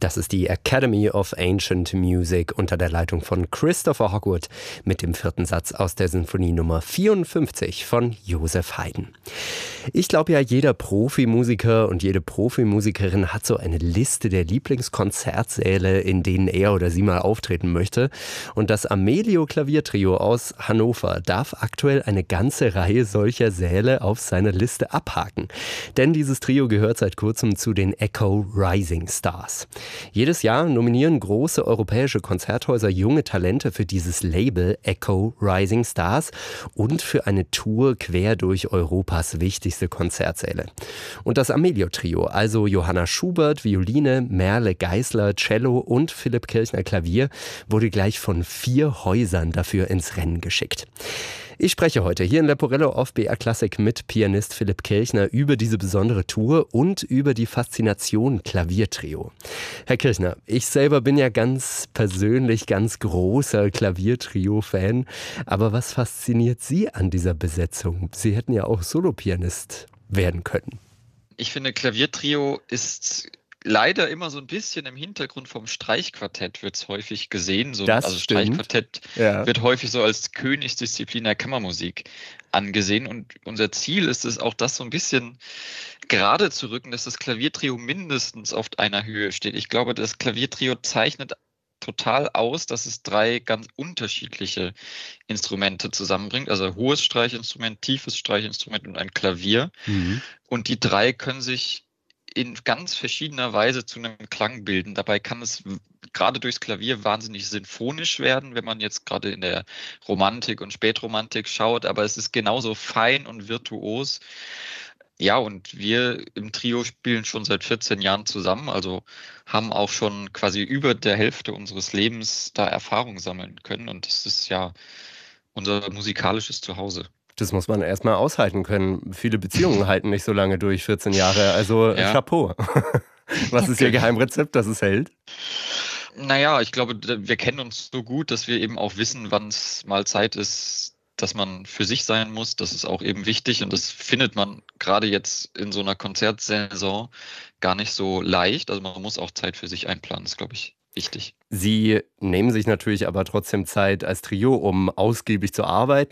Das ist die Academy of Ancient Music unter der Leitung von Christopher Hogwood mit dem 4. Satz aus der Sinfonie Nummer 54 von Joseph Haydn. Ich glaube ja, jeder Profimusiker und jede Profimusikerin hat so eine Liste der Lieblingskonzertsäle, in denen er oder sie mal auftreten möchte. Und das Amelio Klaviertrio aus Hannover darf aktuell eine ganze Reihe solcher Säle auf seiner Liste abhaken. Denn dieses Trio gehört seit kurzem zu den Echo Rising Stars. Jedes Jahr nominieren große europäische Konzerthäuser junge Talente für dieses Label Echo Rising Stars und für eine Tour quer durch Europas wichtigste Konzertsäle. Und das Amelio-Trio, also Johanna Schubert, Violine, Merle Geisler, Cello und Philipp Kirchner Klavier, wurde gleich von 4 Häusern dafür ins Rennen geschickt. Ich spreche heute hier in Leporello auf BR Classic mit Pianist Philipp Kirchner über diese besondere Tour und über die Faszination Klaviertrio. Herr Kirchner, ich selber bin ja ganz persönlich ganz großer Klaviertrio-Fan. Aber was fasziniert Sie an dieser Besetzung? Sie hätten ja auch Solopianist werden können. Ich finde, Klaviertrio ist leider immer so ein bisschen im Hintergrund vom Streichquartett wird es häufig gesehen. Das stimmt. Streichquartett wird häufig so als Königsdisziplin der Kammermusik angesehen. Und unser Ziel ist es auch, das so ein bisschen gerade zu rücken, dass das Klaviertrio mindestens auf einer Höhe steht. Ich glaube, das Klaviertrio zeichnet total aus, dass es 3 ganz unterschiedliche Instrumente zusammenbringt. Also hohes Streichinstrument, tiefes Streichinstrument und ein Klavier. Und die 3 können sich in ganz verschiedener Weise zu einem Klang bilden. Dabei kann es gerade durchs Klavier wahnsinnig sinfonisch werden, wenn man jetzt gerade in der Romantik und Spätromantik schaut, aber es ist genauso fein und virtuos. Ja, und wir im Trio spielen schon seit 14 Jahren zusammen, also haben auch schon quasi über der Hälfte unseres Lebens da Erfahrung sammeln können und das ist ja unser musikalisches Zuhause. Das muss man erstmal aushalten können. Viele Beziehungen halten nicht so lange durch, 14 Jahre. Also ja. Chapeau. Was ist Ihr Geheimrezept, dass es hält? Naja, ich glaube, wir kennen uns so gut, dass wir eben auch wissen, wann es mal Zeit ist, dass man für sich sein muss. Das ist auch eben wichtig und das findet man gerade jetzt in so einer Konzertsaison gar nicht so leicht. Also man muss auch Zeit für sich einplanen, das ist, glaube ich, wichtig. Sie nehmen sich natürlich aber trotzdem Zeit als Trio, um ausgiebig zu arbeiten.